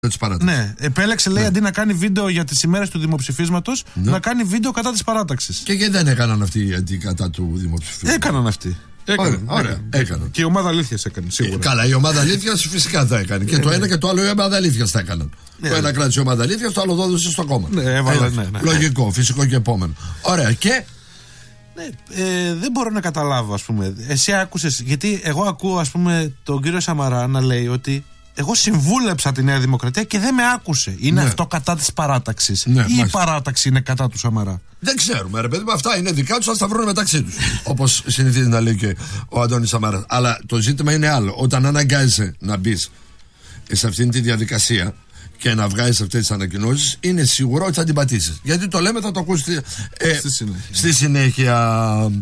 Ναι, επέλεξε, λέει, αντί να κάνει βίντεο για τις ημέρες του δημοψηφίσματος, να κάνει βίντεο κατά της παράταξης. Και γιατί δεν έκαναν αυτοί αντί κατά του δημοψηφίσματος? Έκαναν αυτοί. Ωραία, έκαναν. Και η ομάδα αλήθειας έκανε, σίγουρα. Καλά, η ομάδα αλήθειας φυσικά θα έκανε. Και το ένα και το άλλο η ομάδα αλήθειας θα έκαναν. Το ένα κράτησε η ομάδα αλήθειας, το άλλο δώδωσε στο κόμμα. Λογικό, φυσικό και επόμενο. Ωραία, και. Δεν μπορώ να καταλάβω, ας πούμε. Εσύ άκουσες, γιατί εγώ ακούω, ας πούμε, τον κύριο Σαμαρά να λέει ότι εγώ συμβούλεψα τη Νέα Δημοκρατία και δεν με άκουσε. Είναι αυτό κατά της παράταξης? Ή η παράταξη είναι κατά του Σαμαρά? Δεν ξέρουμε, ρε παιδί μου, αυτά είναι δικά τους, ας τα βρουν μεταξύ τους. Όπως συνηθίζει να λέει και ο Αντώνης Σαμαράς. Αλλά το ζήτημα είναι άλλο. Όταν αναγκάζεσαι να μπεις σε αυτήν τη διαδικασία και να βγάζεις αυτές τις ανακοινώσεις, είναι σίγουρο ότι θα την πατήσεις. Γιατί το λέμε, θα το ακούσει στη συνέχεια.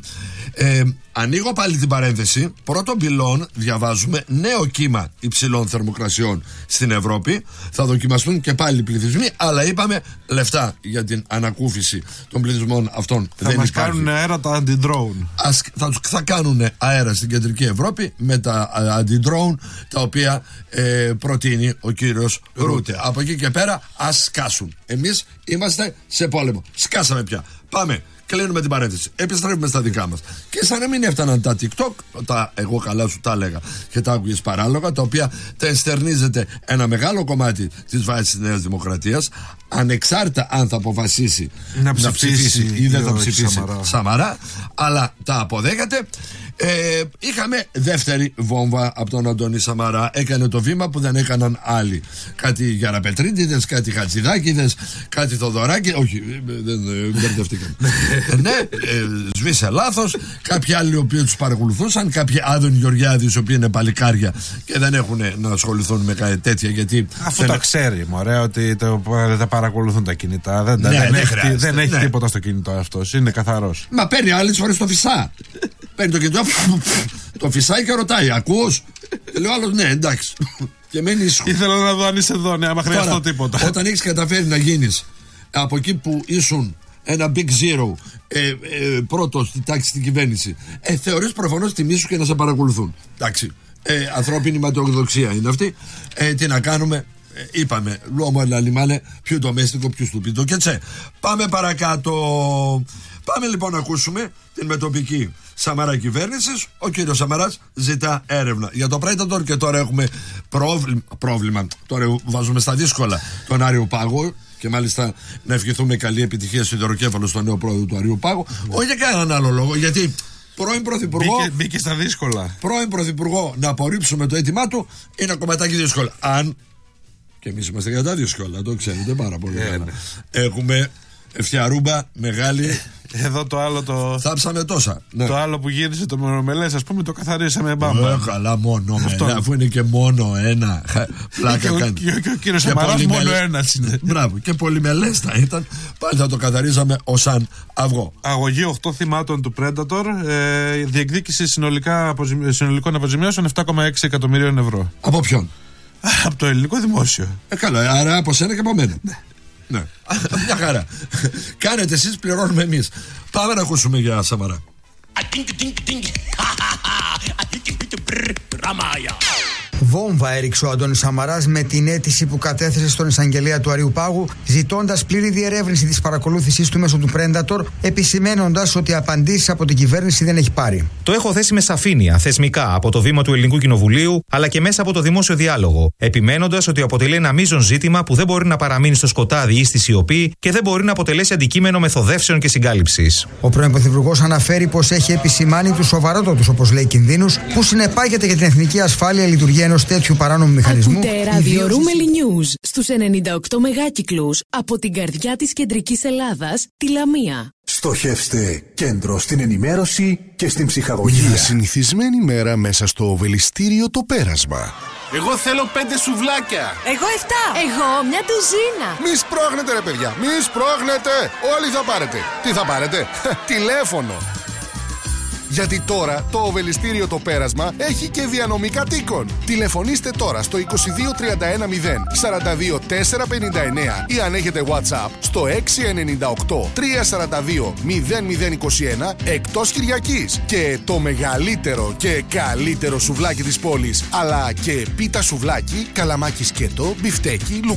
Ανοίγω πάλι την παρένθεση. Πρώτον πυλών διαβάζουμε νέο κύμα υψηλών θερμοκρασιών στην Ευρώπη. Θα δοκιμαστούν και πάλι οι πληθυσμοί, αλλά είπαμε λεφτά για την ανακούφιση των πληθυσμών αυτών θα μας κάνουν αέρα τα αντι-drone. Θα κάνουν αέρα στην κεντρική Ευρώπη με τα αντι-drone, τα οποία προτείνει ο κύριος Ρούτε. Από εκεί και πέρα ας σκάσουν. Εμείς είμαστε σε πόλεμο. Σκάσαμε πια. Πάμε. Κλείνουμε την παρένθεση. Επιστρέφουμε στα δικά μας. Και σαν να μην έφταναν τα TikTok, εγώ καλά σου τα έλεγα και τα άκουγες παράλογα, τα οποία τα ενστερνίζεται ένα μεγάλο κομμάτι της βάσης της Νέας Δημοκρατίας, ανεξάρτητα αν θα αποφασίσει να ψηφίσει ή δεν θα ψηφίσει Σαμαρά, αλλά τα αποδέχεται. Είχαμε δεύτερη βόμβα από τον Αντώνη Σαμαρά. Έκανε το βήμα που δεν έκαναν άλλοι. Κάτι Γιαραπετρίτιδες, κάτι Χατζηδάκηδες, κάτι Θοδωράκη. Όχι, δεν μπερδευτήκαν. Ναι, σβήσε λάθος. Κάποιοι άλλοι οι οποίοι τους παρακολουθούσαν, κάποιοι Άδωνοι Γεωργιάδης, οι οποίοι είναι παλικάρια και δεν έχουν να ασχοληθούν με κάτι τέτοια. Γιατί αφού τα ξέρει, μωρέ, ότι δεν τα παρακολουθούν τα κινητά. Δεν έχει τίποτα στο κινητό αυτός. Είναι καθαρός. Μα παίρνει άλλες φορές το φυσά. Παίρνει το κινητό, το φυσάει και ρωτάει, ακούς? Λέω άλλος, ναι, εντάξει. Και μένει ήσυχο. Ήθελα να δω αν είσαι εδώ, ναι, άμα χρειαστώ τίποτα. Όταν έχεις καταφέρει να γίνεις από εκεί που ήσουν ένα big zero, πρώτος στη τάξη στην κυβέρνηση, θεωρείς προφανώς τιμή σου και να σε παρακολουθούν. Εντάξει. Ανθρώπινη ματαιοδοξία είναι αυτή. Τι να κάνουμε? Είπαμε, l'uomo è l'animale più domestico, più stupido. Και τσε. Πάμε παρακάτω. Πάμε λοιπόν να ακούσουμε την μετοπική Σαμαρά κυβέρνησης. Ο κύριος Σαμαράς ζητά έρευνα για το Predator και τώρα έχουμε πρόβλημα. Τώρα βάζουμε στα δύσκολα τον Άριο Πάγο και μάλιστα να ευχηθούμε καλή επιτυχία στο υδροκέφαλο στον νέο πρόεδρο του Αριού Πάγου. Όχι για κανέναν άλλο λόγο, γιατί πρώην πρωθυπουργό. Μπήκε στα δύσκολα. Πρώην πρωθυπουργό να απορρίψουμε το αίτημά του είναι κομματάκι δύσκολο. Αν. Και εμείς είμαστε για τα δύσκολα, το ξέρετε πάρα πολύ. Έχουμε φτιαρούμπα μεγάλη. Εδώ το άλλο θάψαμε τόσα. Ναι. Το άλλο που γύρισε το μονομελές, ας πούμε, το καθαρίσαμε μπάμπα. Καλά, μόνο μελέ, αφού είναι και μόνο ένα. Πλάκα κάνει. Και ο κύριος Σαμαράς μόνο ένας είναι. Μπράβο, και πολυμελές θα ήταν. Πάλι θα το καθαρίζαμε ως αν αυγό. Αγωγή 8 θυμάτων του Predator. Διεκδίκηση συνολικών αποζημιώσεων 7,6 εκατομμυρίων ευρώ. Από ποιον? Από το ελληνικό δημόσιο. Καλά, άρα από σένα και από μένα. Ναι. Μια χαρά. Κάνετε εσείς, πληρώνουμε εμείς. Πάμε να ακούσουμε για Σαμαρά. Βόμβα έριξε ο Αντώνης Σαμαράς με την αίτηση που κατέθεσε στον εισαγγελέα του Αριού Πάγου, ζητώντας πλήρη διερεύνηση της παρακολούθησης του μέσω του Predator, επισημένοντας ότι απαντήσεις από την κυβέρνηση δεν έχει πάρει. Το έχω θέσει με σαφήνεια, θεσμικά, από το βήμα του Ελληνικού Κοινοβουλίου, αλλά και μέσα από το δημόσιο διάλογο, επιμένοντας ότι αποτελεί ένα μείζον ζήτημα που δεν μπορεί να παραμείνει στο σκοτάδι ή στη σιωπή και δεν μπορεί να αποτελέσει αντικείμενο μεθοδεύσεων και συγκάλυψης. Ο πρώην Πρωθυπουργός αναφέρει πως έχει επισημάνει τους σοβαρότατους, όπως λέει, κινδύνους που συνεπάγεται για την εθνική ασφάλεια λειτουργία ενός τέτοιου παράνομου μηχανισμού. Ακούτε ραδιορούμελη News στους 98 μεγάκυκλους από την καρδιά της κεντρικής Ελλάδας, τη Λαμία. Στοχεύστε κέντρο στην ενημέρωση και στην ψυχαγωγία. Μια συνηθισμένη μέρα μέσα στο βελιστήριο το πέρασμα. Εγώ θέλω 5 σουβλάκια. Εγώ 7. Εγώ μια ντουζίνα. Μη σπρώχνετε ρε παιδιά, μη σπρώχνετε. Όλοι θα πάρετε. Τι θα πάρετε? Τηλέφωνο. Γιατί τώρα το Οβελιστήριο το Πέρασμα έχει και διανομή κατοίκων. Τηλεφωνήστε τώρα στο 22 31 0 42 459 ή αν έχετε WhatsApp στο 698 342 0021 εκτός Κυριακής. Και το μεγαλύτερο και καλύτερο σουβλάκι της πόλης, αλλά και πίτα σουβλάκι, καλαμάκι σκέτο, μπιφτέκι,